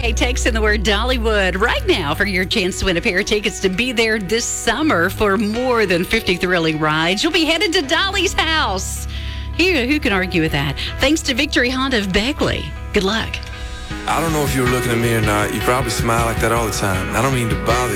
Hey, text in the word Dollywood right now for your chance to win a pair of tickets to be there this summer for more than 50 thrilling rides. You'll be headed to Dolly's house. Who can argue with that? Thanks to Victory Honda of Beckley. Good luck. I don't know if you were looking at me or not. You probably smile like that all the time. I don't mean to bother you.